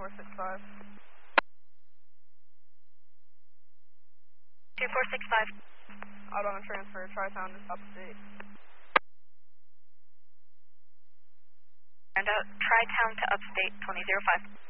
2465. 2465. Out on a transfer, Tri-Town is upstate. And out, Tri-Town to upstate, 2005.